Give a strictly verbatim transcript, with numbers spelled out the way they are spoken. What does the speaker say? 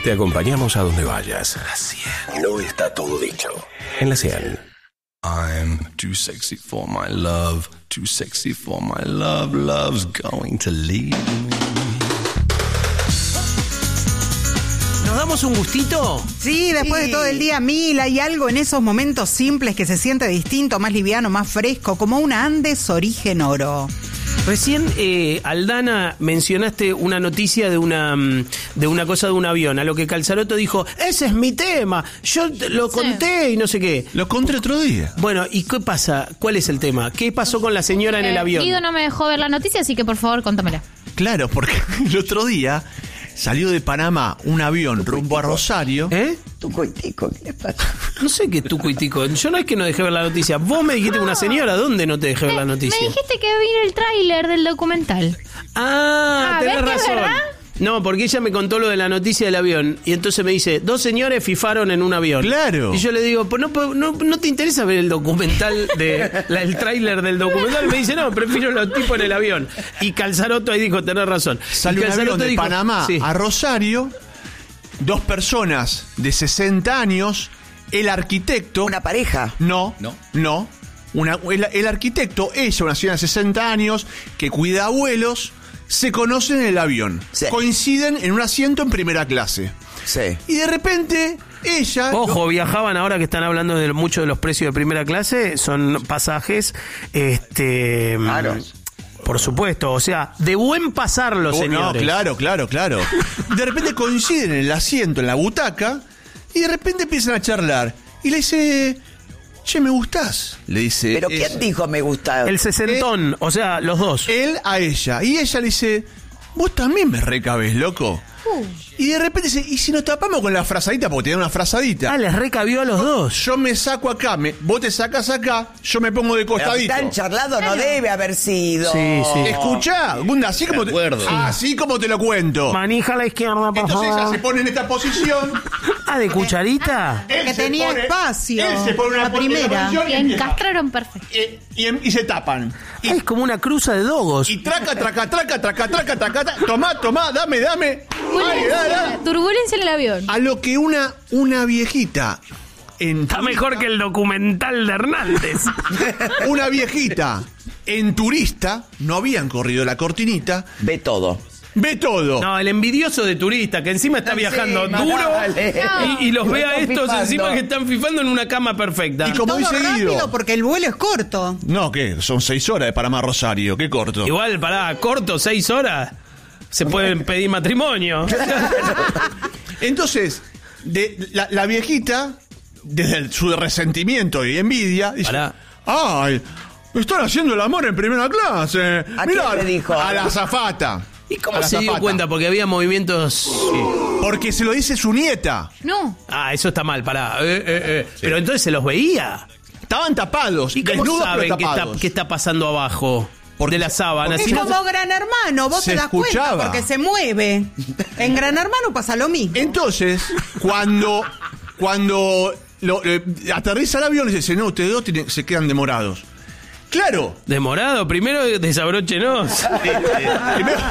Te acompañamos a donde vayas. La cien. No está todo dicho. En la cien. I'm too sexy for my love, too sexy for my love, love's going to leave me. ¿Nos damos un gustito? Sí, después Sí. de todo el día mil, hay algo en esos momentos simples que se siente distinto, más liviano, más fresco, como una Andes origen oro. Recién, eh, Aldana, mencionaste una noticia de una de una cosa de un avión, a lo que Calzaroto dijo, ese es mi tema, yo te lo conté y no sé qué. Lo conté otro día. Bueno, ¿y qué pasa? ¿Cuál es el tema? ¿Qué pasó con la señora en el Eh, avión? Guido no me dejó ver la noticia, así que por favor, contámela. Claro, porque el otro día salió de Panamá un avión rumbo a Rosario. ¿Eh? Tucoitico, ¿qué les pasa? No sé qué tuco y tico. Yo no es que no dejé ver la noticia. Vos me dijiste una señora, ¿dónde no te dejé ver la noticia? Me dijiste que vi el tráiler del documental. Ah, Ah, tenés ¿ves que es razón. verdad? No, porque ella me contó lo de la noticia del avión. Y entonces me dice, dos señores fifaron en un avión. Claro. Y yo le digo, pues no, no, no te interesa ver el documental, de la- el tráiler del documental. Me dice, no, prefiero los tipos en el avión. Y Calzaroto ahí dijo, tenés razón. Sale Y un avión Calzaroto de dijo, Panamá sí. a Rosario, dos personas de sesenta años, el arquitecto... Una pareja. No, No. no. Una, el, el arquitecto, ella, una señora de sesenta años, que cuida abuelos, se conocen en el avión. Sí. Coinciden en un asiento en primera clase. Sí. Y de repente, ella... Ojo, viajaban ahora que están hablando de mucho de los precios de primera clase, son pasajes, este... Claro. Por supuesto, o sea, de buen pasar los Oh, señores. No, claro, claro, claro. De repente coinciden en el asiento, en la butaca, y de repente empiezan a charlar. Y le dice, che, ¿me gustás? Le dice... ¿Pero ella. quién dijo me gusta? El sesentón, o sea, los dos. Él a ella. Y ella le dice, vos también me recabés, loco. Y de repente dice, ¿y si nos tapamos con la frazadita? Porque tiene una frazadita. Ah, les recabió a los dos. Yo me saco acá, me, vos te sacás acá, yo me pongo de Pero costadito. tan charlado no debe haber sido. Sí, sí. Escuchá, Gunda, así como, te, acuerdo. así como te lo cuento. Manija a la izquierda, por Entonces ella favor. se pone en esta posición. Ah, de cucharita. él Que se tenía pone- espacio, Él se pone una la po- en primera. posición y Y empieza. encastraron perfecto. Eh, y, em- y se tapan. Y, Ah, es como una cruza de dogos. y traca, traca, traca, traca, traca, traca, traca. Tomá, tomá, dame, dame. Ay, Turbulencia, da, da. turbulencia en el avión. A lo que una, una viejita. En Está mejor que el documental de Hernández. Una viejita en turista, no habían corrido la cortinita, Ve todo. ve todo. No, el envidioso de turista, que encima está viajando más duro vale. y, y los ve a Están estos fifando. encima que están fifando en una cama perfecta. Y como Todo dice rápido Guido. porque el vuelo es corto. No, ¿qué? Son seis horas de Panamá a Rosario, qué corto. Igual, pará, corto, seis horas, se pueden pedir matrimonio. Entonces, de, la, la viejita, desde el- su resentimiento y envidia, dice: Pará. ¡Ay! Están haciendo el amor en primera clase. ¿A Mirá, quién le dijo? a la azafata. ¿Y cómo A la se dio azafata. cuenta? Porque había movimientos... Porque se lo dice su nieta. No. Ah, eso está mal, pará. Eh, eh, eh. Pero entonces se los veía. Estaban tapados, ¿Y cómo desnudos saben pero qué está, tapados. qué está pasando abajo de la sábana? Es Si no- como Gran Hermano, vos se te das escuchaba. cuenta porque se mueve. En Gran Hermano pasa lo mismo. Entonces, cuando, cuando lo- eh, aterriza el avión, dice: no, ustedes dos tienen- se quedan demorados. Claro. Demorado, primero desabróchenos. Primero,